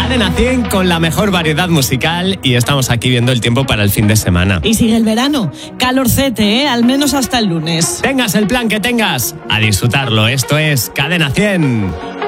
Cadena 100 con la mejor variedad musical y estamos aquí viendo el tiempo para el fin de semana. Y sigue el verano. Calorcete, al menos hasta el lunes. Tengas el plan que tengas, a disfrutarlo. Esto es Cadena 100.